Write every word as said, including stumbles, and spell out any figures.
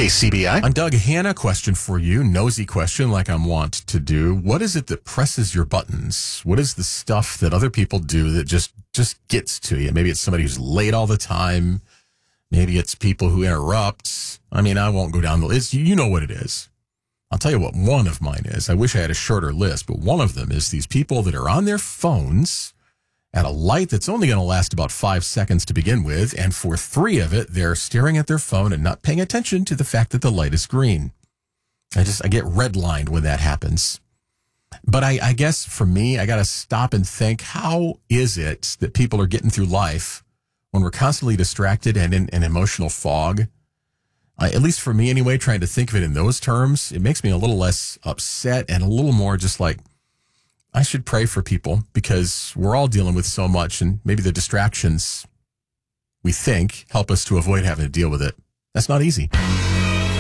K C B I. I'm Doug Hanna. Question for you. Nosy question like I'm wont to do. What is it that presses your buttons? What is the stuff that other people do that just, just gets to you? Maybe it's somebody who's late all the time. Maybe it's people who interrupt. I mean, I won't go down the list. You know what it is. I'll tell you what one of mine is. I wish I had a shorter list, but one of them is these people that are on their phones at a light that's only going to last about five seconds to begin with. And for three of it, they're staring at their phone and not paying attention to the fact that the light is green. I just, I get redlined when that happens. But I, I guess for me, I got to stop and think, how is it that people are getting through life when we're constantly distracted and in an emotional fog? Uh, at least for me anyway, trying to think of it in those terms, it makes me a little less upset and a little more just like, I should pray for people because we're all dealing with so much, and maybe the distractions we think help us to avoid having to deal with it. That's not easy.